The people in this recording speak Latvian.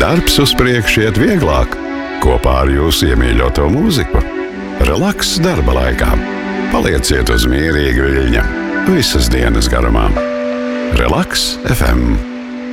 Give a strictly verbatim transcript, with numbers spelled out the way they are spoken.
darbs uz priekšu iet vieglāk kopā ar jūsu iemīļoto mūziku. Relaks darba laikā. Palieciet uz mierīga viļņa visas dienas garumā. Relaks F M.